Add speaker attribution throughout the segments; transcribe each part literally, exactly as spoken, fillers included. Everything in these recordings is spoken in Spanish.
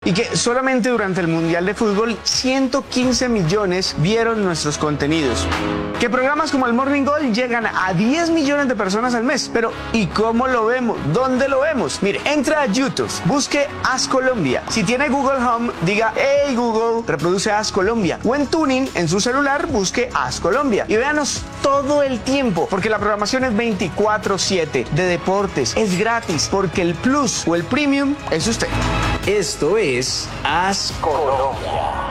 Speaker 1: y que solamente durante el Mundial de Fútbol ciento quince millones vieron nuestros contenidos. Que programas como el Morning Gold llegan a diez millones de personas al mes. Pero ¿y cómo lo vemos? ¿Dónde lo vemos? Mire, entra a YouTube, busque As Colombia. Si tiene Google Home, diga, hey Google, reproduce As Colombia. O en Tuning, en su celular, busque As Colombia. Y véanos todo el tiempo, porque la programación es veinticuatro siete de deportes. Es gratis, porque el Plus o el Premium es usted.
Speaker 2: Esto es As Colombia.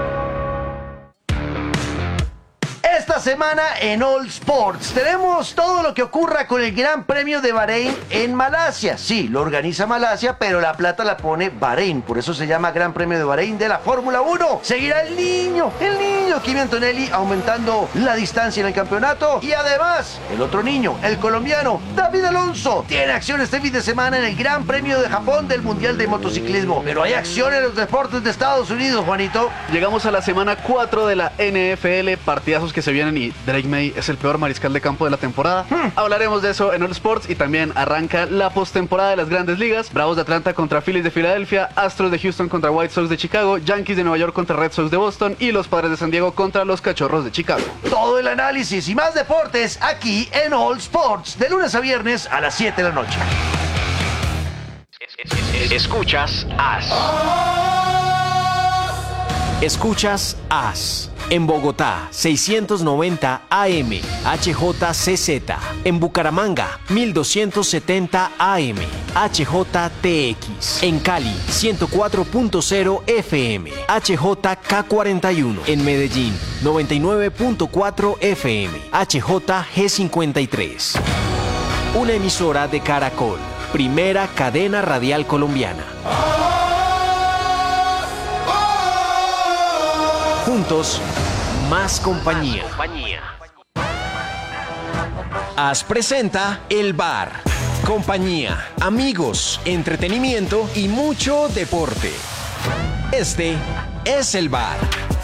Speaker 3: Esta semana en All Sports tenemos todo lo que ocurra con el Gran Premio de Bahrein en Malasia. Sí, lo organiza Malasia, pero la plata la pone Bahrein, por eso se llama Gran Premio de Bahrein de la Fórmula uno. Seguirá el niño, el niño Kimi Antonelli aumentando la distancia en el campeonato. Y además, el otro niño, el colombiano David Alonso, tiene acción este fin de semana en el Gran Premio de Japón del Mundial de Motociclismo. Pero hay acción en los deportes de Estados Unidos, Juanito.
Speaker 4: Llegamos a la semana cuatro de la N F L, partidazos que se vienen y Drake May es el peor mariscal de campo de la temporada. Hmm. Hablaremos de eso en All Sports y también arranca la postemporada de las Grandes Ligas. Bravos de Atlanta contra Phillies de Filadelfia, Astros de Houston contra White Sox de Chicago, Yankees de Nueva York contra Red Sox de Boston y los Padres de San Diego contra los Cachorros de Chicago.
Speaker 3: Todo el análisis y más deportes aquí en All Sports, de lunes a viernes a las siete de la noche.
Speaker 2: Escuchas As. Escuchas As. En Bogotá, seiscientos noventa A M, H J C Z. En Bucaramanga, mil doscientos setenta A M, H J T X. En Cali, ciento cuatro punto cero F M, H J K cuarenta y uno. En Medellín, noventa y nueve punto cuatro F M, H J G cincuenta y tres. Una emisora de Caracol, primera cadena radial colombiana. Juntos, más compañía. As presenta El Bar. Compañía, amigos, entretenimiento y mucho deporte. Este es El Bar.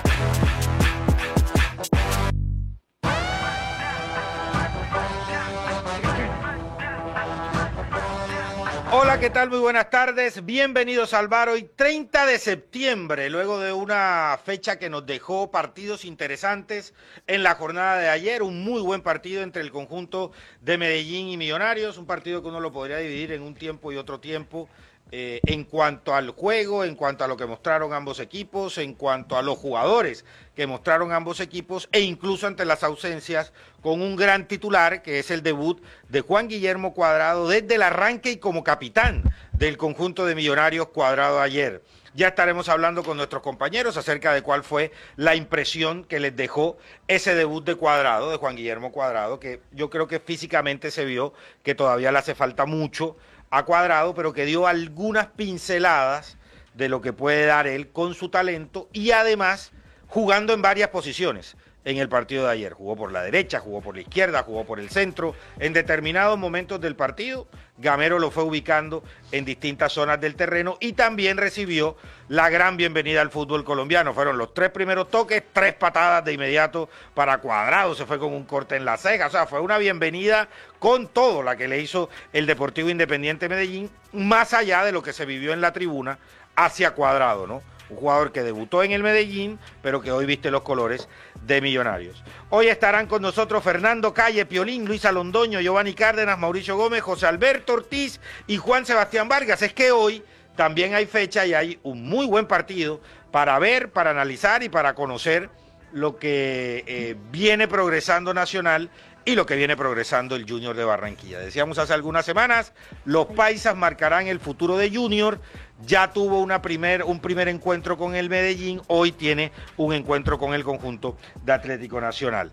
Speaker 5: Hola, ¿qué tal? Muy buenas tardes. Bienvenidos al Bar. Hoy treinta de septiembre, luego de una fecha que nos dejó partidos interesantes en la jornada de ayer. Un muy buen partido entre el conjunto de Medellín y Millonarios. Un partido que uno lo podría dividir en un tiempo y otro tiempo. Eh, en cuanto al juego, en cuanto a lo que mostraron ambos equipos, en cuanto a los jugadores que mostraron ambos equipos e incluso ante las ausencias con un gran titular que es el debut de Juan Guillermo Cuadrado desde el arranque y como capitán del conjunto de Millonarios Cuadrado ayer. Ya estaremos hablando con nuestros compañeros acerca de cuál fue la impresión que les dejó ese debut de Cuadrado, de Juan Guillermo Cuadrado, que yo creo que físicamente se vio que todavía le hace falta mucho a Cuadrado, pero que dio algunas pinceladas de lo que puede dar él con su talento y además jugando en varias posiciones en el partido de ayer. Jugó por la derecha, jugó por la izquierda, jugó por el centro. En determinados momentos del partido, Gamero lo fue ubicando en distintas zonas del terreno y también recibió la gran bienvenida al fútbol colombiano. Fueron los tres primeros toques, tres patadas de inmediato para Cuadrado, se fue con un corte en la ceja, o sea, fue una bienvenida con todo la que le hizo el Deportivo Independiente Medellín, más allá de lo que se vivió en la tribuna hacia Cuadrado, ¿no? Un jugador que debutó en el Medellín, pero que hoy viste los colores de Millonarios. Hoy estarán con nosotros Fernando Calle, Piolín, Luisa Londoño, Giovanni Cárdenas, Mauricio Gómez, José Alberto Ortiz y Juan Sebastián Vargas. Es que hoy también hay fecha y hay un muy buen partido para ver, para analizar y para conocer lo que eh, viene progresando Nacional y lo que viene progresando el Junior de Barranquilla. Decíamos hace algunas semanas, los paisas marcarán el futuro de Junior. Ya tuvo una primer, un primer encuentro con el Medellín, hoy tiene un encuentro con el conjunto de Atlético Nacional.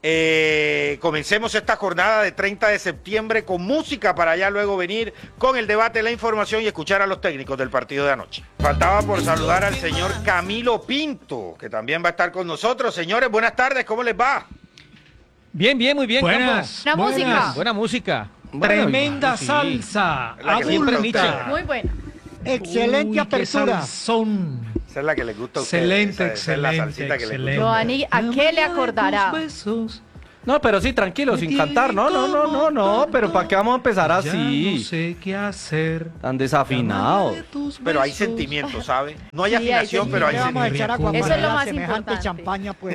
Speaker 5: Eh, comencemos esta jornada de treinta de septiembre con música para ya luego venir con el debate, la información y escuchar a los técnicos del partido de anoche. Faltaba por saludar al señor Camilo Pinto, que también va a estar con nosotros. Señores, buenas tardes, ¿cómo les va?
Speaker 6: Bien, bien, muy bien.
Speaker 7: Buenas.
Speaker 6: Buena
Speaker 7: Buenas.
Speaker 6: música. Buena música.
Speaker 7: Tremenda
Speaker 6: Sí.
Speaker 7: salsa.
Speaker 5: La que siempre
Speaker 7: Adulta.
Speaker 5: gusta.
Speaker 8: Muy buena.
Speaker 7: Excelente
Speaker 6: Uy, qué
Speaker 7: apertura.
Speaker 6: salsón.
Speaker 5: Esa es la que les gusta a ustedes.
Speaker 7: Excelente,
Speaker 5: esa, esa es la
Speaker 7: excelente,
Speaker 5: salsita que les
Speaker 7: excelente.
Speaker 5: gusta.
Speaker 8: Giovanni, ¿a qué le acordará?
Speaker 7: Besos, No, pero sí, tranquilo, sin cantar. No, no, no, no, no. Pero ¿para qué vamos a empezar así?
Speaker 8: No sé qué hacer.
Speaker 7: Tan desafinados.
Speaker 5: Pero hay sentimiento, ¿sabe? No hay
Speaker 9: Sí, hay
Speaker 5: afinación, pero hay
Speaker 9: sentimiento.
Speaker 6: Vamos a echar agua
Speaker 9: Eso es lo
Speaker 6: panela,
Speaker 9: más
Speaker 6: semejante
Speaker 9: importante.
Speaker 6: champaña, pues.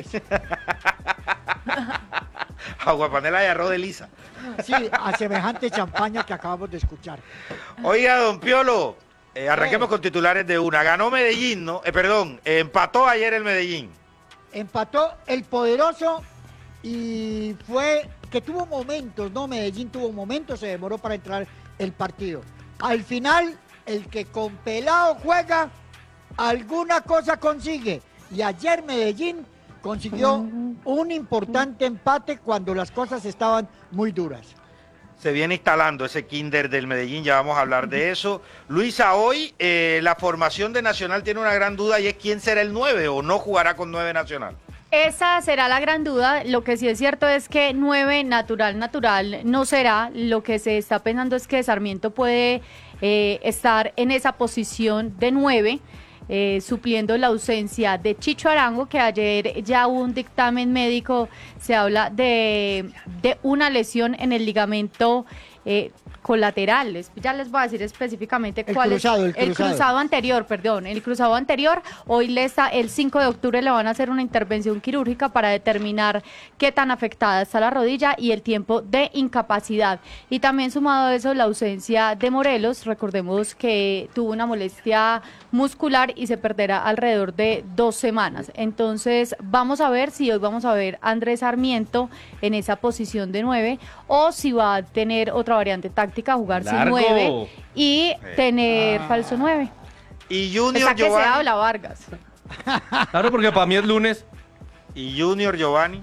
Speaker 5: Aguapanela y arroz de lisa.
Speaker 6: Sí, a semejante champaña que acabamos de escuchar.
Speaker 5: Oiga, don Piolo, eh, arranquemos con titulares de una. Ganó Medellín, ¿no? Eh, perdón, eh, empató ayer el Medellín.
Speaker 6: Empató el poderoso y fue que tuvo momentos, ¿no? Medellín tuvo momentos, se demoró para entrar el partido. Al final, el que con pelado juega, alguna cosa consigue. Y ayer Medellín consiguió un importante empate cuando las cosas estaban muy duras.
Speaker 5: Se viene instalando ese kinder del Medellín, ya vamos a hablar de eso. Luisa, hoy eh, la formación de Nacional tiene una gran duda y es quién será el nueve o no jugará con nueve Nacional.
Speaker 9: Esa será la gran duda. Lo que sí es cierto es que nueve natural, natural no será. Lo que se está pensando es que Sarmiento puede eh, estar en esa posición de nueve. Eh, supliendo la ausencia de Chicho Arango, que ayer ya hubo un dictamen médico, se habla de, de una lesión en el ligamento eh, colateral. Les- Ya les voy a decir específicamente
Speaker 6: El
Speaker 9: cuál
Speaker 6: cruzado, el
Speaker 9: es. El
Speaker 6: cruzado.
Speaker 9: cruzado anterior, perdón, el cruzado anterior. Hoy le está, el cinco de octubre le van a hacer una intervención quirúrgica para determinar qué tan afectada está la rodilla y el tiempo de incapacidad. Y también sumado a eso, la ausencia de Morelos. Recordemos que tuvo una molestia muscular y se perderá alrededor de dos semanas. Entonces, vamos a ver si hoy vamos a ver a Andrés Sarmiento en esa posición de nueve o si va a tener otra variante táctica, jugar sin
Speaker 7: Largo.
Speaker 9: nueve y tener falso nueve.
Speaker 5: Y
Speaker 9: Esa
Speaker 5: Junior
Speaker 9: que se
Speaker 5: Giovanni.
Speaker 9: habla, Vargas.
Speaker 7: Claro, porque para mí es lunes.
Speaker 5: Y Junior Giovanni.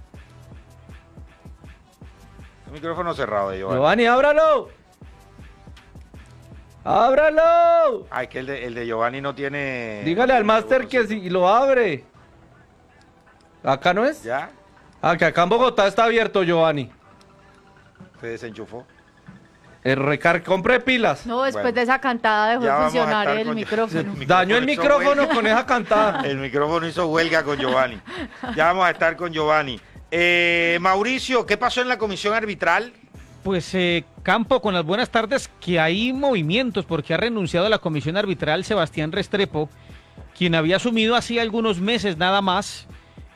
Speaker 5: El micrófono cerrado de Giovanni.
Speaker 7: Giovanni, ábralo. ¡Ábralo!
Speaker 5: Ay, que el de, el de Giovanni no tiene...
Speaker 7: Dígale al máster que si lo abre. ¿Acá no es?
Speaker 5: ¿Ya?
Speaker 7: Ah, que acá en Bogotá está abierto, Giovanni.
Speaker 5: Se desenchufó.
Speaker 7: El recar compre pilas.
Speaker 9: No, después
Speaker 5: Bueno,
Speaker 9: de esa cantada dejó
Speaker 5: ya
Speaker 9: de
Speaker 5: vamos a
Speaker 9: funcionar
Speaker 5: estar
Speaker 9: el
Speaker 5: con-
Speaker 9: micrófono.
Speaker 7: Dañó el
Speaker 5: hizo
Speaker 7: micrófono
Speaker 5: huelga.
Speaker 7: con esa cantada.
Speaker 5: El micrófono hizo huelga con Giovanni. Ya vamos a estar con Giovanni. Eh, Mauricio, ¿qué pasó en la comisión arbitral?
Speaker 6: Pues eh, Campo, con las buenas tardes, que hay movimientos porque ha renunciado a la comisión arbitral Sebastián Restrepo, quien había asumido hacía algunos meses nada más,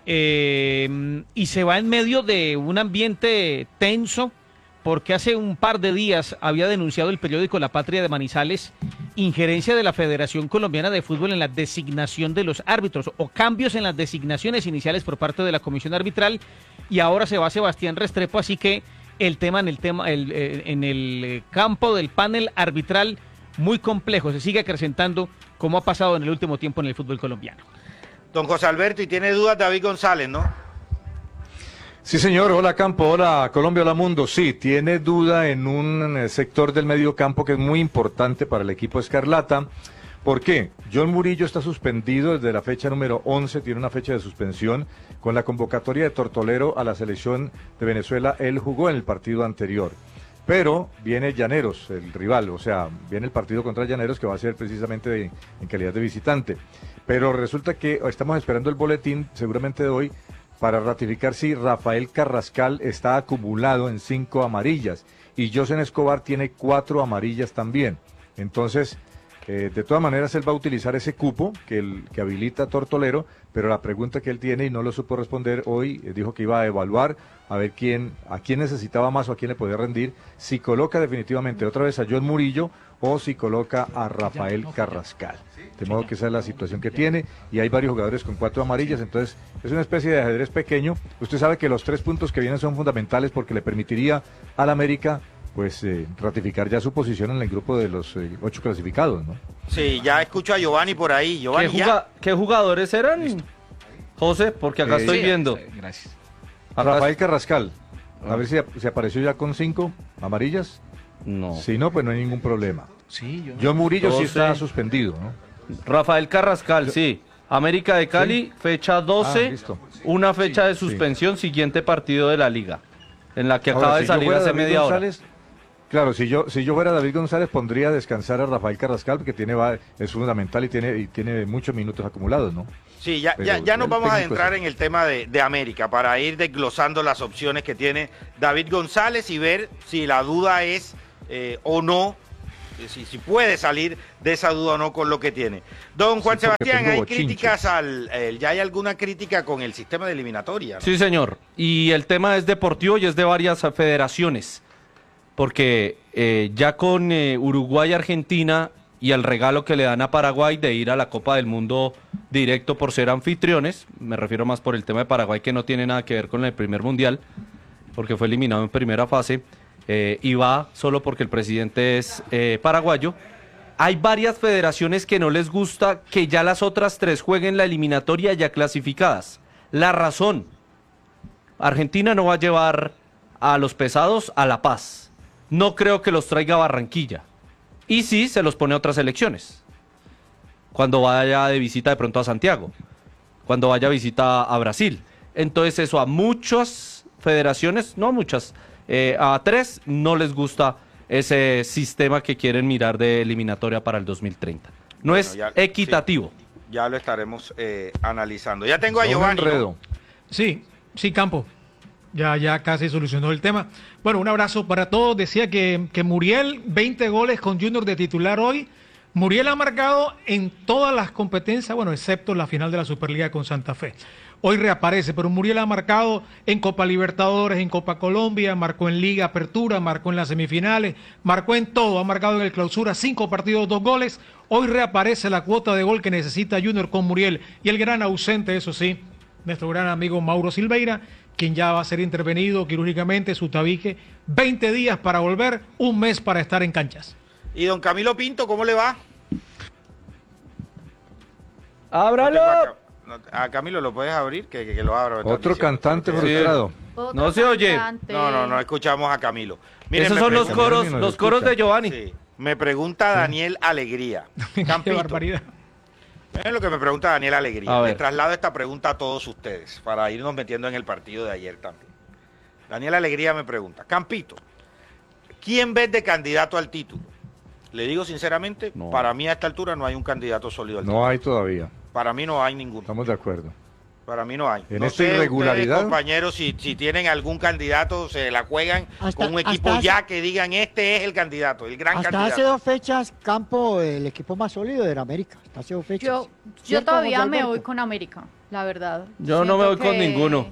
Speaker 6: eh, y se va en medio de un ambiente tenso porque hace un par de días había denunciado el periódico La Patria de Manizales injerencia de la Federación Colombiana de Fútbol en la designación de los árbitros o cambios en las designaciones iniciales por parte de la comisión arbitral, y ahora se va Sebastián Restrepo, así que el tema en el tema el, eh, en el campo del panel arbitral muy complejo, se sigue acrecentando como ha pasado en el último tiempo en el fútbol colombiano.
Speaker 5: Don José Alberto, y tiene dudas David González, ¿no?
Speaker 8: Sí, señor. Hola, Campo. Hola, Colombia. Hola, mundo. Sí, tiene duda en un eh, sector del medio campo que es muy importante para el equipo Escarlata. ¿Por qué? John Murillo está suspendido desde la fecha número once, tiene una fecha de suspensión. Con la convocatoria de Tortolero a la selección de Venezuela, él jugó en el partido anterior. Pero viene Llaneros, el rival, o sea, viene el partido contra Llaneros que va a ser precisamente de- en calidad de visitante. Pero resulta que estamos esperando el boletín, seguramente de hoy, para ratificar si Rafael Carrascal está acumulado en cinco amarillas y Josen Escobar tiene cuatro amarillas también. Entonces, eh, de todas maneras, él va a utilizar ese cupo que, el, que habilita Tortolero, pero la pregunta que él tiene y no lo supo responder hoy, eh, dijo que iba a evaluar a ver quién, a quién necesitaba más o a quién le podía rendir, si coloca definitivamente otra vez a John Murillo o si coloca a Rafael Carrascal. De modo que esa es la situación que tiene y hay varios jugadores con cuatro amarillas, entonces es una especie de ajedrez pequeño. Usted sabe que los tres puntos que vienen son fundamentales porque le permitiría al América pues eh, ratificar ya su posición en el grupo de los eh, ocho clasificados, ¿no?
Speaker 5: Sí, ya escucho a Giovanni por ahí.
Speaker 7: ¿Qué,
Speaker 5: Giovanni, ya.
Speaker 7: juga- qué jugadores eran? José, porque acá
Speaker 8: Eh,
Speaker 7: estoy
Speaker 8: sí,
Speaker 7: viendo.
Speaker 10: Gracias.
Speaker 7: Acá-
Speaker 8: Rafael Carrascal, a ver si, si apareció ya con cinco amarillas.
Speaker 7: No.
Speaker 8: Si no, pues no hay ningún problema.
Speaker 10: Sí, yo.
Speaker 8: John Murillo sí
Speaker 7: doce.
Speaker 8: está suspendido, ¿no?
Speaker 7: Rafael Carrascal, sí. América de Cali, fecha doce,
Speaker 8: Ah, listo.
Speaker 7: una fecha de
Speaker 8: sí.
Speaker 7: suspensión, siguiente partido de la liga, en la que
Speaker 8: Ahora,
Speaker 7: acaba
Speaker 8: si
Speaker 7: de
Speaker 8: yo
Speaker 7: salir
Speaker 8: fuera
Speaker 7: hace
Speaker 8: David
Speaker 7: media hora.
Speaker 8: González, Claro, si yo si yo fuera David González pondría a descansar a Rafael Carrascal porque tiene va- es fundamental y tiene y tiene muchos minutos acumulados, ¿no?
Speaker 5: Sí, ya,
Speaker 8: Pero
Speaker 5: ya, ya nos
Speaker 8: el
Speaker 5: vamos a
Speaker 8: técnico
Speaker 5: adentrar
Speaker 8: es-
Speaker 5: en el tema de, de América para ir desglosando las opciones que tiene David González y ver si la duda es eh, o no, eh, si, si puede salir de esa duda o no con lo que tiene. Don Juan
Speaker 8: Sí, porque
Speaker 5: Sebastián,
Speaker 8: tengo
Speaker 5: hay
Speaker 8: bochinche.
Speaker 5: críticas al, el- ya hay alguna crítica con el sistema de eliminatoria, ¿no?
Speaker 7: Sí, señor. Y el tema es deportivo y es de varias federaciones. Porque eh, ya con eh, Uruguay y Argentina y el regalo que le dan a Paraguay de ir a la Copa del Mundo directo por ser anfitriones, me refiero más por el tema de Paraguay que no tiene nada que ver con el primer mundial, porque fue eliminado en primera fase, eh, y va solo porque el presidente es eh, paraguayo. Hay varias federaciones que no les gusta que ya las otras tres jueguen la eliminatoria ya clasificadas. La razón, Argentina no va a llevar a los pesados a La Paz. No creo que los traiga a Barranquilla. Y sí, se los pone a otras elecciones. Cuando vaya de visita de pronto a Santiago. Cuando vaya a visita a Brasil. Entonces eso a muchas federaciones, no muchas, eh, a tres no les gusta ese sistema que quieren mirar de eliminatoria para el dos mil treinta. No
Speaker 5: Bueno,
Speaker 7: es
Speaker 5: ya-
Speaker 7: equitativo.
Speaker 5: Ya lo estaremos eh, analizando. Ya tengo a
Speaker 8: Un
Speaker 5: Giovanni, ¿no?
Speaker 8: enredo.
Speaker 10: Sí, sí, Campo. Ya, ya casi solucionó el tema. Bueno, un abrazo para todos. Decía que, que Muriel, veinte goles con Junior de titular hoy. Muriel ha marcado en todas las competencias, bueno, excepto la final de la Superliga con Santa Fe. Hoy reaparece, pero Muriel ha marcado en Copa Libertadores, en Copa Colombia, marcó en Liga Apertura, marcó en las semifinales, marcó en todo, ha marcado en el Clausura, cinco partidos, dos goles. Hoy reaparece la cuota de gol que necesita Junior con Muriel. Y el gran ausente, eso sí, nuestro gran amigo Mauro Silveira, quien ya va a ser intervenido quirúrgicamente, su tabique, veinte días para volver, un mes para estar en canchas.
Speaker 5: Y don Camilo Pinto, ¿cómo le va?
Speaker 7: ¡Ábralo!
Speaker 5: No tengo a Cam- no- A Camilo, ¿lo puedes abrir? Que, que- que lo abra. me están
Speaker 8: Otro
Speaker 5: diciendo.
Speaker 8: cantante
Speaker 5: Sí.
Speaker 8: frustrado.
Speaker 9: Otro
Speaker 7: No se oye.
Speaker 9: cantante.
Speaker 5: No, no, no escuchamos a Camilo. Miren,
Speaker 7: Esos
Speaker 5: me
Speaker 7: son los
Speaker 5: pregunta-
Speaker 7: coros,
Speaker 8: Giovanni nos
Speaker 7: los coros de
Speaker 8: escucha.
Speaker 7: Giovanni.
Speaker 5: Sí. Me pregunta Daniel Alegría.
Speaker 10: Qué
Speaker 5: Campito,
Speaker 10: barbaridad.
Speaker 5: es lo que me pregunta Daniel Alegría.
Speaker 7: A
Speaker 5: Le
Speaker 7: ver.
Speaker 5: traslado esta pregunta a todos ustedes para irnos metiendo en el partido de ayer también. Daniel Alegría me pregunta, Campito, ¿quién ves de candidato al título? Le digo sinceramente,
Speaker 7: No.
Speaker 5: para mí a esta altura no hay un candidato sólido al título.
Speaker 8: No hay todavía.
Speaker 5: Para mí no hay ninguno.
Speaker 8: Estamos de acuerdo.
Speaker 5: Para mí no hay.
Speaker 8: En
Speaker 5: no
Speaker 8: esta
Speaker 5: sé
Speaker 8: irregularidad-
Speaker 5: ustedes, compañeros, si, si tienen algún candidato, se la juegan
Speaker 11: Hasta-
Speaker 5: con un equipo
Speaker 11: hasta
Speaker 5: ya
Speaker 11: hace-
Speaker 5: que digan este es el candidato, el gran
Speaker 11: Hasta
Speaker 5: candidato.
Speaker 11: hace dos fechas, Campo, el equipo más sólido era América. Hasta hace dos fechas.
Speaker 9: Yo, yo
Speaker 11: ¿Cierto,
Speaker 9: todavía
Speaker 11: José
Speaker 9: me
Speaker 11: Alberto?
Speaker 9: voy con América, la verdad.
Speaker 7: Yo no me voy con ninguno.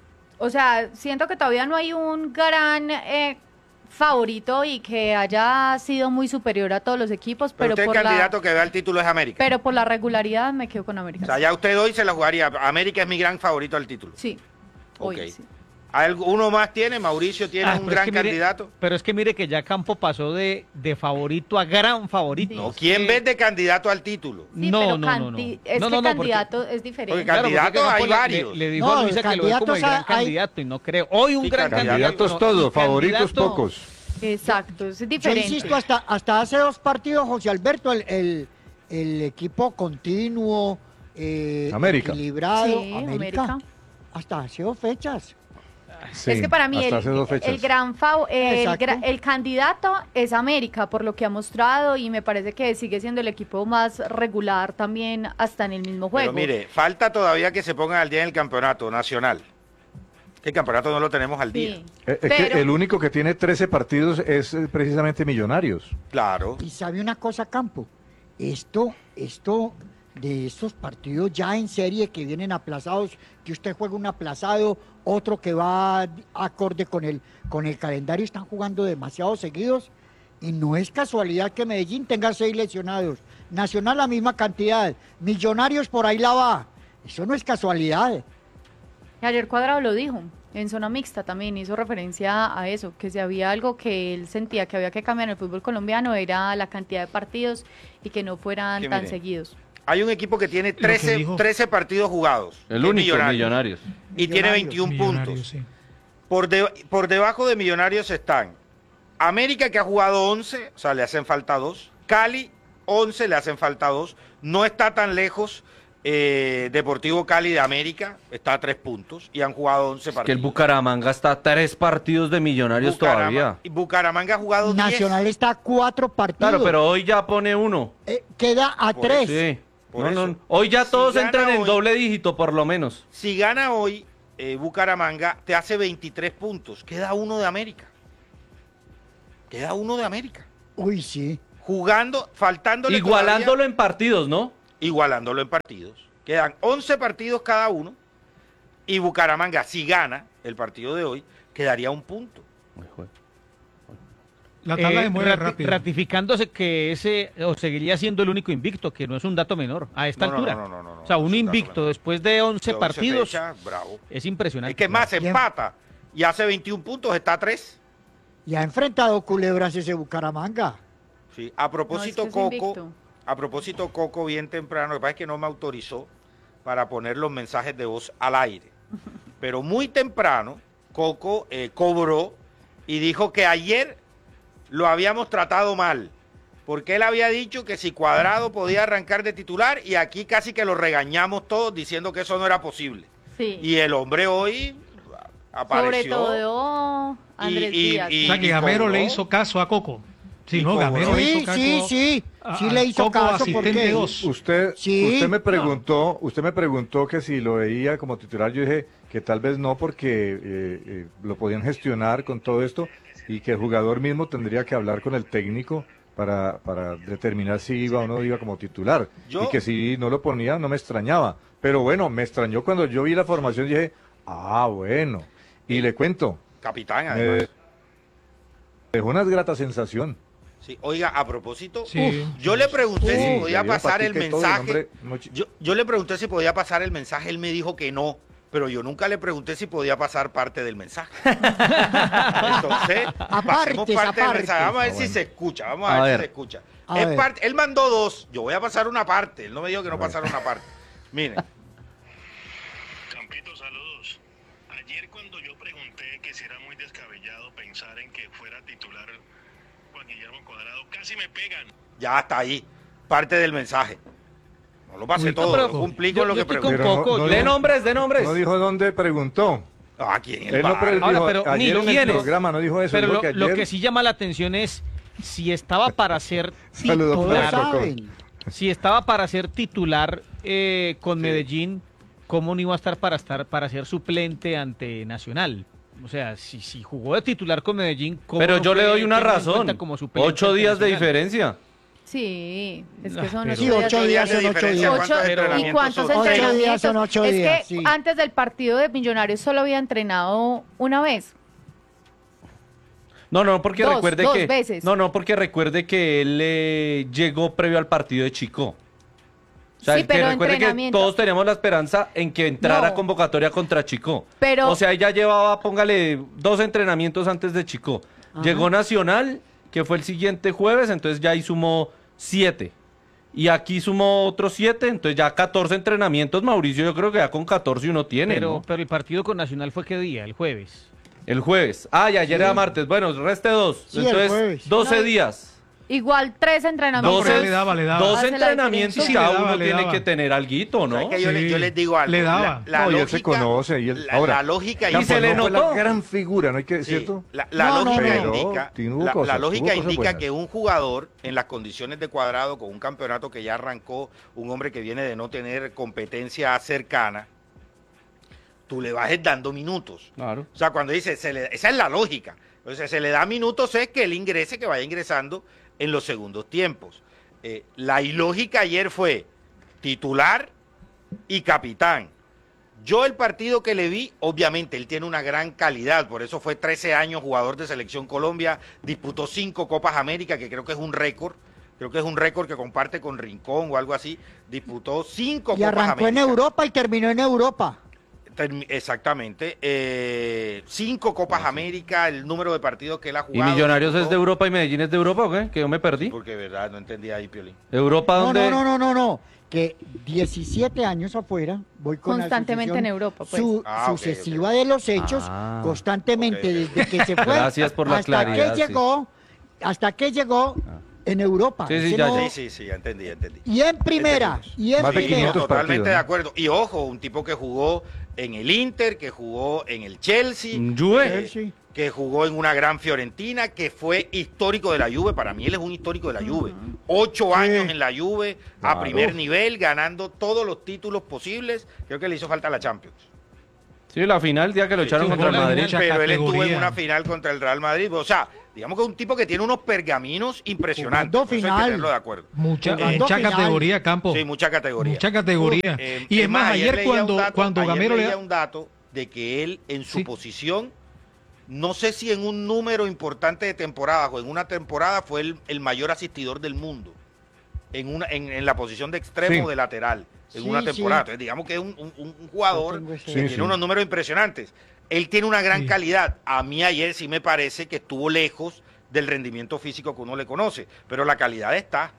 Speaker 9: O sea, siento que todavía no hay un gran eh, favorito y que haya sido muy superior a todos los equipos,
Speaker 5: Pero
Speaker 9: pero,
Speaker 5: usted
Speaker 9: por
Speaker 5: el candidato
Speaker 9: la,
Speaker 5: que ve al título es América.
Speaker 9: pero por la regularidad me quedo con América.
Speaker 5: O sea, ya usted hoy se la jugaría. América es mi gran favorito al título.
Speaker 9: Sí, hoy
Speaker 5: Ok.
Speaker 9: sí.
Speaker 5: ¿Algo- ¿Uno más tiene? ¿Mauricio tiene
Speaker 6: Ah,
Speaker 5: un
Speaker 6: pero es
Speaker 5: gran
Speaker 6: que mire-
Speaker 5: candidato?
Speaker 6: Pero es que mire que ya Campo pasó de, de favorito a gran favorito.
Speaker 5: No,
Speaker 6: Es
Speaker 5: ¿quién
Speaker 6: que-
Speaker 5: ves de candidato al título?
Speaker 9: Sí,
Speaker 6: No,
Speaker 9: pero
Speaker 6: no, no, no.
Speaker 9: canti- es
Speaker 6: No,
Speaker 9: que
Speaker 6: no, no, porque-
Speaker 9: candidato es diferente.
Speaker 5: Porque
Speaker 6: Claro, porque
Speaker 5: candidatos
Speaker 6: Campo
Speaker 5: hay
Speaker 6: le-
Speaker 5: varios.
Speaker 6: Le, le dijo
Speaker 11: No,
Speaker 6: a Luisa que lo ve como el
Speaker 11: candidatos
Speaker 6: gran
Speaker 11: hay-
Speaker 6: candidato y no creo. Hoy un
Speaker 5: Sí,
Speaker 6: gran candidato.
Speaker 8: Candidatos
Speaker 6: no,
Speaker 8: todos,
Speaker 6: y
Speaker 8: favoritos
Speaker 6: candidato-
Speaker 8: pocos.
Speaker 9: Exacto, es
Speaker 11: Yo
Speaker 9: diferente.
Speaker 11: insisto, hasta, hasta hace dos partidos, José Alberto, el, el, el equipo continuo, eh,
Speaker 8: América.
Speaker 11: equilibrado,
Speaker 9: Sí,
Speaker 11: América,
Speaker 9: América.
Speaker 11: hasta hace dos fechas.
Speaker 8: Sí,
Speaker 9: Es que para mí
Speaker 8: hasta
Speaker 9: el,
Speaker 8: hace dos fechas.
Speaker 9: el gran fav- el,
Speaker 11: Exacto.
Speaker 9: gra- el candidato es América por lo que ha mostrado y me parece que sigue siendo el equipo más regular también hasta en el mismo juego.
Speaker 5: Pero mire, falta todavía que se pongan al día en el campeonato nacional. Que el campeonato no lo tenemos al día.
Speaker 9: Sí.
Speaker 8: Eh, Es
Speaker 9: Pero-
Speaker 8: que el único que tiene trece partidos es eh, precisamente Millonarios.
Speaker 5: Claro.
Speaker 11: Y sabe una cosa, Campo, esto, esto de estos partidos ya en serie que vienen aplazados, que usted juega un aplazado, otro que va acorde con el, con el calendario, están jugando demasiado seguidos y no es casualidad que Medellín tenga seis lesionados, Nacional la misma cantidad, Millonarios por ahí la va, eso no es casualidad.
Speaker 9: Y ayer Cuadrado lo dijo, en zona mixta también hizo referencia a eso, que si había algo que él sentía que había que cambiar en el fútbol colombiano era la cantidad de partidos y que no fueran
Speaker 5: Que
Speaker 9: tan
Speaker 5: mire,
Speaker 9: seguidos.
Speaker 5: Hay un equipo que tiene
Speaker 10: Lo que
Speaker 5: trece,
Speaker 10: dijo-
Speaker 5: trece partidos jugados.
Speaker 7: El
Speaker 5: que es
Speaker 7: único, Millonarios.
Speaker 5: Y tiene
Speaker 11: Millonarios.
Speaker 5: veintiún
Speaker 10: Millonarios,
Speaker 5: puntos.
Speaker 10: sí.
Speaker 5: Por, de- por debajo de Millonarios están América, que ha jugado once, o sea, le hacen falta dos. Cali, once, le hacen falta dos. No está tan lejos Eh, Deportivo Cali de América está a tres puntos y han jugado once
Speaker 7: Que el
Speaker 5: partidos.
Speaker 7: Bucaramanga está a tres partidos de Millonarios
Speaker 5: Bucarama-
Speaker 7: todavía.
Speaker 5: y Bucaramanga ha jugado diez.
Speaker 11: Nacional está a cuatro partidos.
Speaker 7: Claro, pero hoy ya pone uno.
Speaker 11: Eh, queda a
Speaker 5: Por
Speaker 11: tres.
Speaker 7: Sí.
Speaker 5: Por
Speaker 7: No,
Speaker 5: eso.
Speaker 7: no, hoy ya
Speaker 5: Si
Speaker 7: todos
Speaker 5: gana
Speaker 7: entran en
Speaker 5: hoy-
Speaker 7: doble dígito, por lo menos.
Speaker 5: Si gana hoy, eh, Bucaramanga te hace veintitrés puntos. Queda uno de América. Queda uno de América.
Speaker 11: Uy, sí.
Speaker 5: Jugando, faltándole
Speaker 7: Igualándolo
Speaker 5: todavía-
Speaker 7: en partidos, ¿no?
Speaker 5: igualándolo en partidos. Quedan once partidos cada uno y Bucaramanga, si gana el partido de hoy, quedaría un punto.
Speaker 10: La tabla
Speaker 6: Eh,
Speaker 10: se mueve
Speaker 6: rati-
Speaker 10: rápido.
Speaker 6: Ratificándose que ese o seguiría siendo el único invicto, que no es un dato menor a esta
Speaker 5: No, no,
Speaker 6: altura.
Speaker 5: no, no, no, no,
Speaker 6: o sea,
Speaker 5: no
Speaker 6: un
Speaker 5: es un dato
Speaker 6: invicto
Speaker 5: menor.
Speaker 6: después de once
Speaker 5: De once
Speaker 6: partidos
Speaker 5: fechas, bravo.
Speaker 6: es impresionante.
Speaker 5: Es que más
Speaker 11: Bien.
Speaker 5: empata y hace veintiún puntos, está a tres.
Speaker 11: Y ha enfrentado culebras ese Bucaramanga.
Speaker 5: Sí. A propósito,
Speaker 9: No, es que es
Speaker 5: Coco,
Speaker 9: invicto.
Speaker 5: a propósito, Coco, bien temprano, lo que pasa es que no me autorizó para poner los mensajes de voz al aire. Pero muy temprano, Coco eh, cobró y dijo que ayer lo habíamos tratado mal, porque él había dicho que si Cuadrado podía arrancar de titular y aquí casi que lo regañamos todos diciendo que eso no era posible.
Speaker 9: Sí.
Speaker 5: Y el hombre hoy apareció.
Speaker 9: Sobre todo Andrés
Speaker 5: y- y-
Speaker 9: Díaz.
Speaker 5: y-
Speaker 10: O sea que Gamero
Speaker 5: cobró.
Speaker 10: le hizo caso a Coco. Sí,
Speaker 5: Y
Speaker 10: no,
Speaker 5: cobró.
Speaker 10: Gamero le
Speaker 11: Sí,
Speaker 10: hizo caso.
Speaker 11: sí, sí.
Speaker 10: a-
Speaker 11: Sí
Speaker 10: a
Speaker 11: le hizo
Speaker 10: Coco,
Speaker 11: caso
Speaker 10: asistente
Speaker 11: porque
Speaker 10: dos.
Speaker 8: Usted,
Speaker 11: Sí.
Speaker 8: usted me preguntó, usted me preguntó que si lo veía como titular, yo dije que tal vez no porque eh, eh, lo podían gestionar con todo esto y que el jugador mismo tendría que hablar con el técnico para, para determinar si iba o no iba como titular.
Speaker 5: Yo-
Speaker 8: Y que si no lo ponía no me extrañaba. Pero bueno, me extrañó cuando yo vi la formación y dije, ah, bueno. Y le cuento,
Speaker 5: Capitán,
Speaker 8: me
Speaker 5: además.
Speaker 8: dejó una grata sensación.
Speaker 5: Sí, oiga, a propósito,
Speaker 10: Sí.
Speaker 5: uf, yo le pregunté
Speaker 8: Sí,
Speaker 5: si
Speaker 8: le
Speaker 5: podía
Speaker 8: dio
Speaker 5: pasar el
Speaker 8: patica y todo,
Speaker 5: mensaje.
Speaker 8: hombre, no chi-
Speaker 5: yo, yo le pregunté si podía pasar el mensaje, él me dijo que no, pero yo nunca le pregunté si podía pasar parte del mensaje. Entonces, pasemos
Speaker 11: Apartes,
Speaker 5: parte del
Speaker 11: apartes.
Speaker 5: mensaje. Vamos a ver
Speaker 8: Ah,
Speaker 5: si
Speaker 8: bueno.
Speaker 5: se escucha, vamos a,
Speaker 7: A
Speaker 5: ver,
Speaker 7: ver.
Speaker 5: si se escucha.
Speaker 11: A
Speaker 5: Es
Speaker 11: ver.
Speaker 5: parte- él mandó dos, yo voy a pasar una parte, él no me dijo que no
Speaker 8: A ver.
Speaker 5: pasara una parte. Miren,
Speaker 12: Campito, saludos. Ayer cuando yo pregunté que si era muy descabellado pensar en que fuera titular Juan Guillermo Cuadrado, casi me pegan.
Speaker 5: ya está ahí, parte del mensaje. No lo pasé
Speaker 10: Uy,
Speaker 5: todo,
Speaker 6: pero
Speaker 5: lo cumplí
Speaker 6: yo-
Speaker 5: con lo
Speaker 6: yo
Speaker 5: que
Speaker 6: estoy con
Speaker 5: pregunté.
Speaker 8: Pero no-
Speaker 6: Coco.
Speaker 8: no
Speaker 6: yo-
Speaker 7: De
Speaker 8: dijo-
Speaker 7: nombres, de nombres.
Speaker 8: No dijo dónde preguntó.
Speaker 5: Ah, ¿quién?
Speaker 8: Él no pre-
Speaker 6: Ahora,
Speaker 8: dijo,
Speaker 6: pero ni
Speaker 8: ayer en el
Speaker 6: quiénes.
Speaker 8: programa no dijo eso.
Speaker 6: Pero
Speaker 8: dijo
Speaker 6: lo,
Speaker 8: que
Speaker 6: lo
Speaker 8: ayer-
Speaker 6: que sí llama la atención es si estaba para ser
Speaker 8: Saludos
Speaker 11: Todos
Speaker 8: para
Speaker 6: titular,
Speaker 8: Coco.
Speaker 11: saben.
Speaker 6: si estaba para ser titular eh, con Medellín, ¿cómo no iba a estar para estar para ser suplente ante Nacional? O sea, si, si jugó de titular con Medellín, ¿cómo
Speaker 7: Pero
Speaker 6: no
Speaker 7: yo le
Speaker 6: fue
Speaker 7: doy una
Speaker 6: tenido en
Speaker 7: razón.
Speaker 6: cuenta como suplente
Speaker 7: Ocho
Speaker 6: ante
Speaker 7: días de
Speaker 6: Nacional?
Speaker 7: diferencia.
Speaker 9: Sí, es
Speaker 6: Ah,
Speaker 9: que son
Speaker 6: pero-
Speaker 9: ocho
Speaker 11: Sí,
Speaker 9: días.
Speaker 11: ocho días
Speaker 5: de
Speaker 11: son ocho
Speaker 5: diferencia,
Speaker 11: días.
Speaker 5: ¿cuántos
Speaker 9: Ocho- ¿Y
Speaker 5: entrenamientos
Speaker 9: cuántos
Speaker 5: son?
Speaker 11: Ocho
Speaker 9: entrenamientos?
Speaker 11: días son ocho
Speaker 9: es
Speaker 11: días,
Speaker 9: que
Speaker 11: sí.
Speaker 9: antes del partido de Millonarios solo había entrenado una vez.
Speaker 7: No, no, porque
Speaker 9: Dos,
Speaker 7: recuerde
Speaker 9: dos
Speaker 7: que
Speaker 9: veces.
Speaker 7: no, no, porque recuerde que él eh, llegó previo al partido de Chico. O sea,
Speaker 9: Sí,
Speaker 7: el que
Speaker 9: pero
Speaker 7: recuerde que
Speaker 9: entrenamiento.
Speaker 7: todos teníamos la esperanza en que entrara
Speaker 9: No.
Speaker 7: convocatoria contra Chico.
Speaker 9: Pero-
Speaker 7: O sea, ella llevaba, póngale, dos entrenamientos antes de Chico. Llegó Nacional, que fue el siguiente jueves, entonces ya ahí sumó siete. Y aquí sumó otros siete, entonces ya catorce entrenamientos, Mauricio, yo creo que ya con catorce uno tiene,
Speaker 6: Pero,
Speaker 7: ¿no?
Speaker 6: pero el partido con Nacional fue qué día, el jueves.
Speaker 7: El jueves. Ah, y ayer era martes. Bueno, reste dos.
Speaker 11: Sí, el
Speaker 7: entonces,
Speaker 11: jueves.
Speaker 7: doce
Speaker 9: No, y-
Speaker 7: días.
Speaker 9: Igual tres entrenamientos.
Speaker 10: pero le daba, le daba.
Speaker 7: Dos
Speaker 9: Hace la
Speaker 7: entrenamientos
Speaker 10: diferencia.
Speaker 7: y cada
Speaker 10: Sí, le daba,
Speaker 7: uno
Speaker 10: le
Speaker 7: tiene
Speaker 10: daba.
Speaker 7: que tener alguito, ¿no?
Speaker 5: ¿Sabes qué? Yo, le-
Speaker 10: Sí,
Speaker 5: yo les digo algo.
Speaker 10: le daba.
Speaker 5: La, la
Speaker 8: No, y él
Speaker 5: lógica,
Speaker 8: se conoce. Y él,
Speaker 5: la,
Speaker 8: ahora,
Speaker 5: la lógica
Speaker 7: Y se
Speaker 8: Campo,
Speaker 7: le
Speaker 8: no fue
Speaker 7: notó.
Speaker 8: la gran figura, ¿no hay que
Speaker 5: Sí,
Speaker 8: cierto?
Speaker 5: La, la
Speaker 11: No, no,
Speaker 5: lógica
Speaker 11: no.
Speaker 5: indica,
Speaker 8: Pero tuvo
Speaker 5: la,
Speaker 8: cosas,
Speaker 5: la
Speaker 8: tuvo
Speaker 5: lógica
Speaker 8: cosas
Speaker 5: indica
Speaker 8: buenas.
Speaker 5: que un jugador en las condiciones de Cuadrado, con un campeonato que ya arrancó, un hombre que viene de no tener competencia cercana, tú le vas dando minutos.
Speaker 7: Claro.
Speaker 5: O sea, cuando dice, se le- esa es la lógica. Entonces, se le da minutos, es que él ingrese, que vaya ingresando en los segundos tiempos. Eh, la ilógica ayer fue titular y capitán. Yo el partido que le vi, obviamente, él tiene una gran calidad, por eso fue trece años jugador de Selección Colombia, disputó cinco Copas América, que creo que es un récord, creo que es un récord que comparte con Rincón o algo así, disputó cinco
Speaker 11: Y
Speaker 5: Copas
Speaker 11: arrancó en
Speaker 5: América.
Speaker 11: Europa y terminó en Europa.
Speaker 5: Termi- Exactamente. Eh, cinco Copas América, el número de partidos que él ha
Speaker 7: ¿Y
Speaker 5: jugado.
Speaker 7: Millonarios es
Speaker 5: disputó-
Speaker 7: de Europa y Medellín es de Europa o qué? Que yo me perdí.
Speaker 5: Porque, verdad, no entendía ahí, Piolín.
Speaker 7: ¿Europa
Speaker 11: No,
Speaker 7: dónde?
Speaker 11: no, no, no, no, no. Que diecisiete años afuera, voy con la
Speaker 9: Constantemente
Speaker 11: asociación
Speaker 9: en Europa, pues.
Speaker 11: su-
Speaker 5: Ah, ok,
Speaker 11: sucesiva
Speaker 5: ok.
Speaker 11: de los hechos,
Speaker 7: Ah.
Speaker 11: constantemente
Speaker 5: Ok, ok.
Speaker 11: desde que se fue
Speaker 7: Gracias por la
Speaker 11: hasta
Speaker 7: claridad,
Speaker 11: que
Speaker 7: sí.
Speaker 11: llegó, hasta que llegó en Europa.
Speaker 7: Sí, sí,
Speaker 11: Ese
Speaker 7: ya,
Speaker 11: no-
Speaker 7: ya.
Speaker 5: Sí, sí, sí, ya entendí, ya entendí.
Speaker 11: Y en primera, y en
Speaker 8: Más de
Speaker 11: primera.
Speaker 8: quinientos
Speaker 5: Totalmente
Speaker 8: partidos,
Speaker 5: de
Speaker 8: ¿no?
Speaker 5: acuerdo. Y ojo, un tipo que jugó en el Inter, que jugó en el Chelsea,
Speaker 7: Juve.
Speaker 5: eh,
Speaker 11: Chelsea.
Speaker 5: que jugó en una gran Fiorentina, que fue histórico de la Juve. Para mí él es un histórico de la Juve. Ocho años en la Juve, a
Speaker 8: Claro.
Speaker 5: primer nivel, ganando todos los títulos posibles. Creo que le hizo falta la Champions.
Speaker 7: Sí, la final, el día que lo echaron
Speaker 6: sí,
Speaker 7: contra el
Speaker 6: jugó la
Speaker 7: Madrid.
Speaker 6: mucha
Speaker 5: Pero él estuvo en
Speaker 10: categoría.
Speaker 5: una final contra el Real Madrid. O sea, digamos que es un tipo que tiene unos pergaminos impresionantes.
Speaker 11: Jugando
Speaker 5: Eso hay que
Speaker 11: final.
Speaker 5: tenerlo de acuerdo.
Speaker 10: Mucha,
Speaker 11: Jugando
Speaker 10: mucha
Speaker 11: final.
Speaker 10: categoría, Campo.
Speaker 5: Sí, mucha categoría.
Speaker 10: Mucha categoría.
Speaker 5: Eh,
Speaker 10: y es
Speaker 5: es
Speaker 10: más, ayer
Speaker 5: leía un
Speaker 10: cuando,
Speaker 5: dato-
Speaker 10: cuando
Speaker 5: ayer
Speaker 10: Gamero le
Speaker 5: leía
Speaker 10: da...
Speaker 5: un dato de que él en su
Speaker 10: Sí.
Speaker 5: posición, no sé si en un número importante de temporadas o en una temporada fue el, el mayor asistidor del mundo en una en, en la posición de extremo
Speaker 8: Sí.
Speaker 5: o de lateral en
Speaker 11: Sí,
Speaker 5: una
Speaker 11: sí.
Speaker 5: temporada. Entonces, digamos que es un, un- un jugador
Speaker 11: Yo tengo ese
Speaker 5: que
Speaker 8: Sí,
Speaker 5: tiene
Speaker 8: sí.
Speaker 5: unos números impresionantes. Él tiene una gran
Speaker 10: Sí.
Speaker 5: calidad. A mí ayer sí me parece que estuvo lejos del rendimiento físico que uno le conoce, pero la calidad está.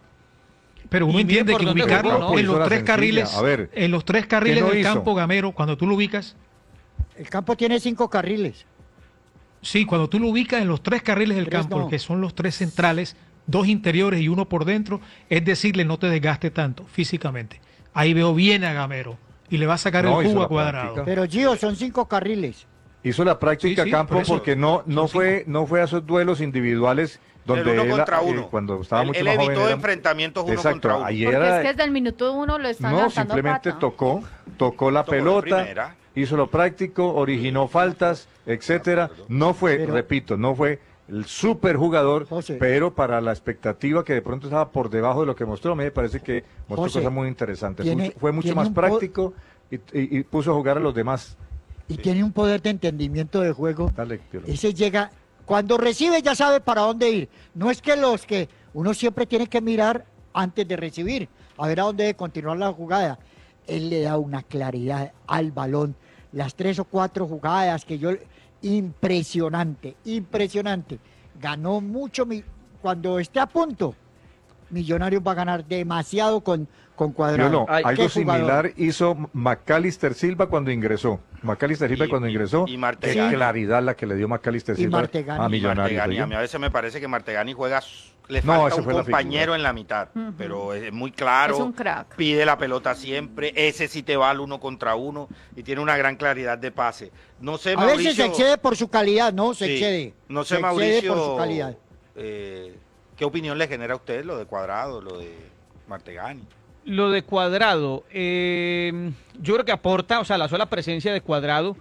Speaker 10: Pero uno
Speaker 6: Y mire
Speaker 10: entiende
Speaker 6: por
Speaker 10: que
Speaker 6: dónde
Speaker 10: ubicarlo
Speaker 6: jugó, ¿no?
Speaker 10: en
Speaker 8: Hizo
Speaker 10: los
Speaker 8: la
Speaker 10: tres
Speaker 8: sencilla.
Speaker 10: carriles,
Speaker 8: A ver,
Speaker 10: en los tres carriles
Speaker 8: no
Speaker 10: del
Speaker 8: hizo?
Speaker 10: campo, Gamero, cuando tú lo ubicas,
Speaker 11: El campo tiene cinco carriles.
Speaker 10: sí, cuando tú lo ubicas en los tres carriles del
Speaker 11: Tres
Speaker 10: campo,
Speaker 11: no.
Speaker 10: que son los tres centrales, dos interiores y uno por dentro, es decirle, no te desgaste tanto físicamente. Ahí veo bien a Gamero y le va a sacar
Speaker 8: No,
Speaker 10: el
Speaker 8: hizo
Speaker 10: jugo
Speaker 8: la
Speaker 10: a Cuadrado.
Speaker 8: práctica.
Speaker 11: Pero Gio, son cinco carriles.
Speaker 8: Hizo la práctica
Speaker 10: Sí, sí,
Speaker 8: campo
Speaker 10: por eso.
Speaker 8: porque no, no,
Speaker 10: Son
Speaker 8: fue, no fue a esos duelos individuales donde
Speaker 5: el uno
Speaker 8: él,
Speaker 5: contra
Speaker 8: eh,
Speaker 5: uno.
Speaker 8: cuando estaba
Speaker 5: él,
Speaker 8: mucho
Speaker 5: él
Speaker 8: más
Speaker 5: evitó
Speaker 8: joven. era-
Speaker 5: enfrentamientos uno
Speaker 8: Exacto,
Speaker 5: contra uno.
Speaker 8: ayer
Speaker 9: Porque
Speaker 8: era-
Speaker 9: es que desde el minuto uno lo están
Speaker 8: No,
Speaker 9: lanzando
Speaker 8: simplemente
Speaker 9: pata.
Speaker 8: tocó, tocó la
Speaker 5: Tocó de
Speaker 8: pelota,
Speaker 5: primera.
Speaker 8: hizo lo práctico, originó faltas, etcétera. No fue,
Speaker 11: Pero-
Speaker 8: repito, no fue el super jugador,
Speaker 11: José.
Speaker 8: pero para la expectativa que de pronto estaba por debajo de lo que mostró, a mí me parece que mostró
Speaker 11: José,
Speaker 8: cosas muy interesantes.
Speaker 11: tiene-
Speaker 8: Fue- fue mucho
Speaker 11: tiene
Speaker 8: más
Speaker 11: un po-
Speaker 8: práctico y, y- y puso a jugar a los demás.
Speaker 11: Y tiene un poder de entendimiento de juego.
Speaker 8: Dale, Piero.
Speaker 11: Ese llega, cuando recibe ya sabe para dónde ir. No es que los que uno siempre tiene que mirar antes de recibir, a ver a dónde debe continuar la jugada. Él le da una claridad al balón. Las tres o cuatro jugadas que yo... Impresionante, impresionante. Ganó mucho. mi- Cuando esté a punto, Millonarios va a ganar demasiado con, con Cuadrado.
Speaker 8: Yo no,
Speaker 7: Ay,
Speaker 11: Qué
Speaker 8: algo
Speaker 11: jugador.
Speaker 8: similar hizo Macalister Silva cuando ingresó. Macalister Silva
Speaker 5: Y-
Speaker 8: cuando
Speaker 5: y-
Speaker 8: ingresó.
Speaker 5: y
Speaker 8: Qué
Speaker 5: Martegani.
Speaker 8: claridad la que le dio Macalister
Speaker 11: Y
Speaker 8: Silva
Speaker 11: Martegani.
Speaker 8: a
Speaker 11: Y
Speaker 8: Millonarios.
Speaker 5: Martegani,
Speaker 8: ¿oyó?
Speaker 5: a mí a veces me parece que Martegani juega, s- le
Speaker 8: No,
Speaker 5: falta
Speaker 8: ese
Speaker 5: un
Speaker 8: fue la
Speaker 5: compañero
Speaker 8: figura.
Speaker 5: en la mitad,
Speaker 9: Ujú.
Speaker 5: pero es muy claro,
Speaker 9: Es un crack.
Speaker 5: pide la pelota siempre, ese sí te va al uno contra uno y tiene una gran claridad de pase. No sé,
Speaker 11: A
Speaker 5: Mauricio,
Speaker 11: veces se excede por su calidad, no, se
Speaker 5: sí,
Speaker 11: excede.
Speaker 5: no sé,
Speaker 11: se excede
Speaker 5: Mauricio,
Speaker 11: por su calidad.
Speaker 5: eh, ¿qué opinión le genera a usted lo de Cuadrado, lo de Martegani?
Speaker 6: Lo de Cuadrado, eh, yo creo que aporta, o sea, la sola presencia de Cuadrado,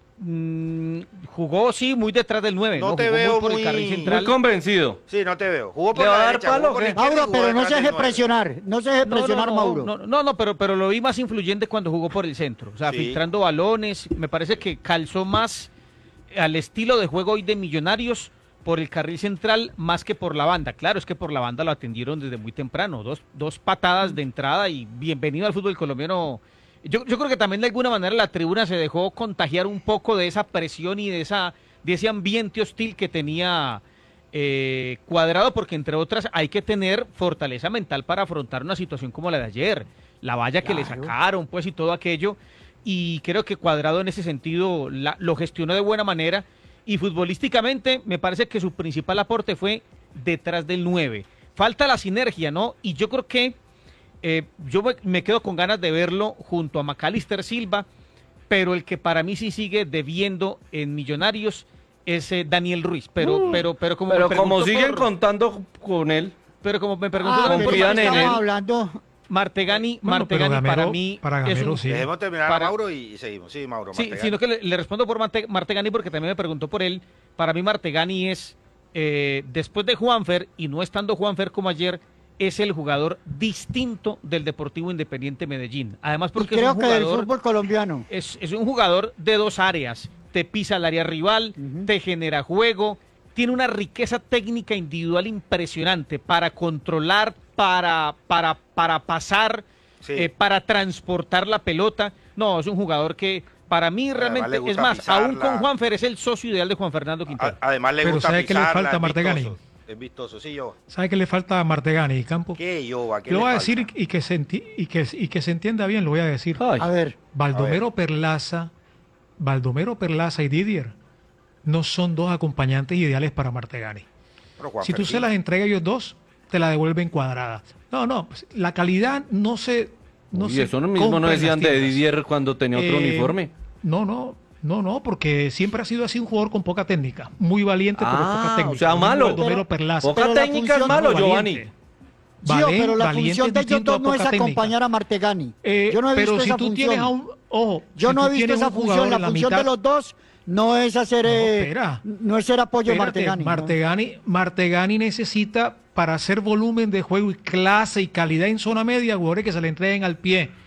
Speaker 6: mm, jugó, sí, muy detrás del nueve,
Speaker 5: No
Speaker 6: ¿no?
Speaker 5: te
Speaker 6: Jugó
Speaker 5: veo
Speaker 6: por el
Speaker 5: muy-
Speaker 6: carril
Speaker 7: Muy
Speaker 6: central.
Speaker 7: convencido.
Speaker 5: Sí, no te veo. Jugó por
Speaker 7: ¿Le va
Speaker 5: la
Speaker 7: a dar
Speaker 5: derecha,
Speaker 7: palo
Speaker 5: jugó
Speaker 7: o
Speaker 5: por
Speaker 7: qué?
Speaker 5: la izquierda y
Speaker 11: Mauro,
Speaker 5: jugó
Speaker 11: pero no
Speaker 5: detrás
Speaker 11: se
Speaker 5: del
Speaker 11: deje
Speaker 5: nueve.
Speaker 11: presionar, no se deje
Speaker 6: No,
Speaker 11: presionar,
Speaker 6: no, no,
Speaker 11: Mauro.
Speaker 6: No, no, no, pero, pero lo vi más influyente cuando jugó por el centro. O sea,
Speaker 5: Sí.
Speaker 6: filtrando balones. Me parece que calzó más al estilo de juego hoy de Millonarios por el carril central más que por la banda. Claro, es que por la banda lo atendieron desde muy temprano. Dos, dos patadas de entrada y bienvenido al fútbol colombiano. Yo, yo creo que también de alguna manera la tribuna se dejó contagiar un poco de esa presión y de, esa, de ese ambiente hostil que tenía eh, Cuadrado, porque entre otras hay que tener fortaleza mental para afrontar una situación como la de ayer. La valla que le
Speaker 11: Claro.
Speaker 6: sacaron, pues, y todo aquello. Y creo que Cuadrado en ese sentido la- lo gestionó de buena manera. Y futbolísticamente me parece que su principal aporte fue detrás del nueve. Falta la sinergia, ¿no? Y yo creo que eh, yo me, me quedo con ganas de verlo junto a Macalister Silva, pero el que para mí sí sigue debiendo en Millonarios es eh, Daniel Ruiz. Pero,
Speaker 7: Mm.
Speaker 6: pero, pero como
Speaker 7: Pero
Speaker 6: me
Speaker 7: como
Speaker 6: preguntó
Speaker 7: siguen
Speaker 6: por-
Speaker 7: contando con él,
Speaker 6: pero como me preguntó
Speaker 11: Ah,
Speaker 6: también
Speaker 11: pero
Speaker 6: por
Speaker 7: confían en
Speaker 11: estamos
Speaker 7: él.
Speaker 11: hablando.
Speaker 6: Martegani,
Speaker 10: Bueno, pero
Speaker 6: Martegani para
Speaker 10: Gamero-
Speaker 6: mí
Speaker 10: para
Speaker 6: es
Speaker 10: Gamero
Speaker 6: un-
Speaker 10: sí.
Speaker 5: Dejemos terminar
Speaker 6: Para-
Speaker 5: a Mauro y seguimos. Sí, Mauro.
Speaker 6: Sí,
Speaker 5: Martegani.
Speaker 6: sino que le, le respondo por Marte- Martegani porque también me preguntó por él. Para mí Martegani es, eh, después de Juanfer, y no estando Juanfer como ayer, es el jugador distinto del Deportivo Independiente Medellín. Además
Speaker 11: Y
Speaker 6: porque es
Speaker 11: creo
Speaker 6: un
Speaker 11: que del
Speaker 6: jugador,
Speaker 11: fútbol colombiano.
Speaker 6: es, es un jugador de dos áreas. Te pisa el área rival,
Speaker 11: Ujú.
Speaker 6: te genera juego, tiene una riqueza técnica individual impresionante para controlar, para, para, para pasar,
Speaker 5: Sí.
Speaker 6: eh, para transportar la pelota. No, es un jugador que para mí
Speaker 5: Además,
Speaker 6: realmente,
Speaker 5: le
Speaker 6: es
Speaker 5: gusta
Speaker 6: más,
Speaker 5: pisarla.
Speaker 6: aún con Juanfer es el socio ideal de Juan Fernando Quintero.
Speaker 5: A- Además le
Speaker 10: Pero
Speaker 5: gusta
Speaker 10: ¿sabe qué le
Speaker 5: pisarla,
Speaker 10: falta a
Speaker 5: es
Speaker 10: Martegani?
Speaker 5: vistoso, Es vistoso, sí, yo.
Speaker 10: ¿Sabe qué le falta a Martegani, Campo?
Speaker 5: ¿Qué yo? ¿A qué
Speaker 10: Lo
Speaker 5: le
Speaker 10: voy a
Speaker 5: falta?
Speaker 10: decir y que, se enti- y, que, y que se entienda bien, lo voy a decir.
Speaker 7: ay,
Speaker 11: A ver,
Speaker 10: Baldomero Perlaza, Baldomero Perlaza y Didier no son dos acompañantes ideales para Martegani.
Speaker 5: Pero Juanfer
Speaker 10: Si tú
Speaker 5: sí.
Speaker 10: se las entregas a ellos dos, te la devuelven cuadrada. No, no, pues, la calidad no se... No
Speaker 7: y
Speaker 10: se
Speaker 7: eso mismo no
Speaker 10: compra en
Speaker 7: decían
Speaker 10: las
Speaker 7: de
Speaker 10: tiendas.
Speaker 7: Didier cuando tenía otro
Speaker 10: Eh,
Speaker 7: uniforme.
Speaker 10: No, no, no, no, porque siempre ha sido así un jugador con poca técnica. Muy valiente, pero
Speaker 7: Ah,
Speaker 10: poca técnica.
Speaker 7: o sea,
Speaker 10: Lo mismo
Speaker 7: malo.
Speaker 10: Baldomero
Speaker 11: Pero-
Speaker 10: Perlaza.
Speaker 7: Poca
Speaker 11: pero la
Speaker 7: técnica es
Speaker 11: función-
Speaker 7: malo,
Speaker 10: Valiente.
Speaker 7: Giovanni.
Speaker 11: Gio,
Speaker 10: Valen-
Speaker 11: pero la
Speaker 10: valiente
Speaker 11: función
Speaker 10: es
Speaker 11: de ellos
Speaker 10: distinto
Speaker 11: dos no
Speaker 10: poca
Speaker 11: es
Speaker 10: técnica.
Speaker 11: acompañar a Martegani.
Speaker 10: Eh,
Speaker 11: Yo no he
Speaker 10: pero
Speaker 11: visto
Speaker 10: si
Speaker 11: esa
Speaker 10: tú
Speaker 11: función.
Speaker 10: tienes a un... Ojo,
Speaker 11: Yo
Speaker 10: si
Speaker 11: no
Speaker 10: tú
Speaker 11: he visto
Speaker 10: tienes
Speaker 11: esa
Speaker 10: un
Speaker 11: función.
Speaker 10: jugador
Speaker 11: La
Speaker 10: en
Speaker 11: función
Speaker 10: mitad-
Speaker 11: de los dos no es hacer...
Speaker 10: No,
Speaker 11: eh,
Speaker 10: espera.
Speaker 11: no es ser apoyo a
Speaker 10: Espérate,
Speaker 11: Martegani. ¿no?
Speaker 10: Martegani, Martegani necesita, para hacer volumen de juego y clase y calidad en zona media, jugadores que se le entreguen al pie.